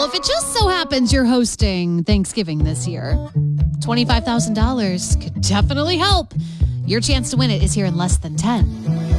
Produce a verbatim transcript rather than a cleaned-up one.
Well, if it just so happens you're hosting Thanksgiving this year, twenty-five thousand dollars could definitely help. Your chance to win it is here in less than ten.